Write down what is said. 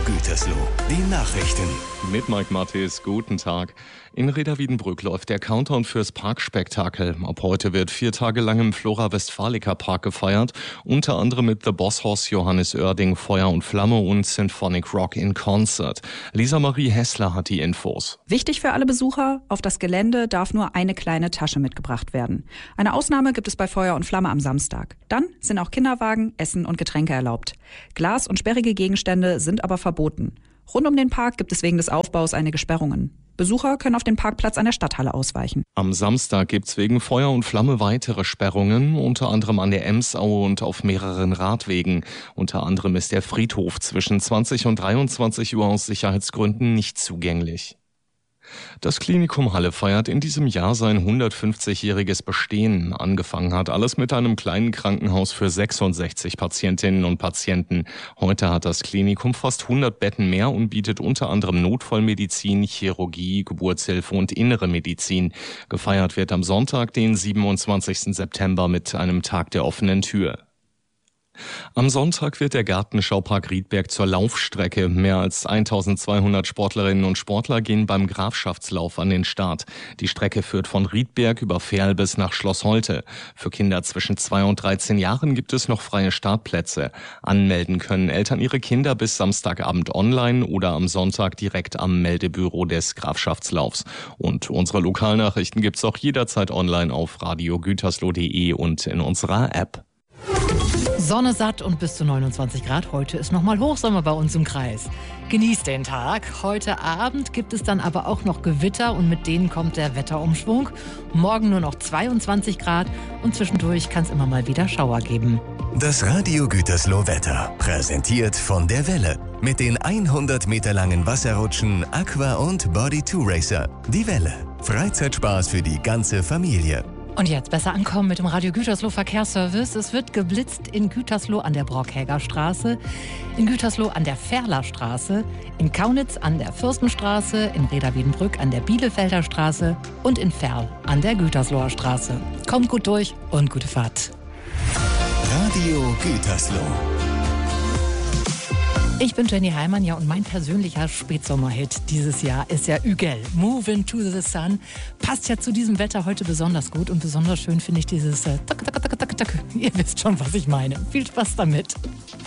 Gütersloh, die Nachrichten. Mit Mike Mattes, guten Tag. In Reda-Wiedenbrück läuft der Countdown fürs Parkspektakel. Ab heute wird 4 Tage lang im Flora Westfalica Park gefeiert. Unter anderem mit The Boss Hoss, Johannes Oerding, Feuer und Flamme und Symphonic Rock in Concert. Lisa Marie Hessler hat die Infos. Wichtig für alle Besucher, auf das Gelände darf nur eine kleine Tasche mitgebracht werden. Eine Ausnahme gibt es bei Feuer und Flamme am Samstag. Dann sind auch Kinderwagen, Essen und Getränke erlaubt. Glas und sperrige Gegenstände sind aber verboten. Rund um den Park gibt es wegen des Aufbaus einige Sperrungen. Besucher können auf den Parkplatz an der Stadthalle ausweichen. Am Samstag gibt's wegen Feuer und Flamme weitere Sperrungen, unter anderem an der Emsaue und auf mehreren Radwegen. Unter anderem ist der Friedhof zwischen 20 und 23 Uhr aus Sicherheitsgründen nicht zugänglich. Das Klinikum Halle feiert in diesem Jahr sein 150-jähriges Bestehen. Angefangen hat alles mit einem kleinen Krankenhaus für 66 Patientinnen und Patienten. Heute hat das Klinikum fast 100 Betten mehr und bietet unter anderem Notfallmedizin, Chirurgie, Geburtshilfe und innere Medizin. Gefeiert wird am Sonntag, den 27. September, mit einem Tag der offenen Tür. Am Sonntag wird der Gartenschaupark Riedberg zur Laufstrecke. Mehr als 1200 Sportlerinnen und Sportler gehen beim Grafschaftslauf an den Start. Die Strecke führt von Riedberg über Verl bis nach Schloss Holte. Für Kinder zwischen 2 und 13 Jahren gibt es noch freie Startplätze. Anmelden können Eltern ihre Kinder bis Samstagabend online oder am Sonntag direkt am Meldebüro des Grafschaftslaufs. Und unsere Lokalnachrichten gibt's auch jederzeit online auf radiogütersloh.de und in unserer App. Sonne satt und bis zu 29 Grad. Heute ist nochmal Hochsommer bei uns im Kreis. Genießt den Tag. Heute Abend gibt es dann aber auch noch Gewitter und mit denen kommt der Wetterumschwung. Morgen nur noch 22 Grad und zwischendurch kann es immer mal wieder Schauer geben. Das Radio Gütersloh Wetter, präsentiert von der Welle. Mit den 100 Meter langen Wasserrutschen Aqua und Body 2 Racer. Die Welle. Freizeitspaß für die ganze Familie. Und jetzt besser ankommen mit dem Radio Gütersloh Verkehrsservice. Es wird geblitzt in Gütersloh an der Brockhäger Straße, in Gütersloh an der Ferler Straße, in Kaunitz an der Fürstenstraße, in Reda-Wiedenbrück an der Bielefelder Straße und in Verl an der Gütersloher Straße. Kommt gut durch und gute Fahrt. Radio Gütersloh. Ich bin Jenny Heimann, ja, und mein persönlicher Spätsommerhit dieses Jahr ist ja Ügel. Moving to the Sun. Passt ja zu diesem Wetter heute besonders gut und besonders schön finde ich dieses tak, tak, tak, tak, tak. Ihr wisst schon, was ich meine. Viel Spaß damit.